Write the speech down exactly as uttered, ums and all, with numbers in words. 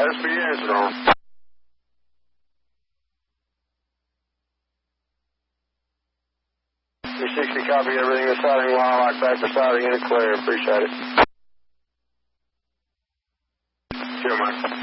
S B answer on. three sixty, copy everything. The sighting, wildlife back for sighting in the clear. Appreciate it. Sure, Mike.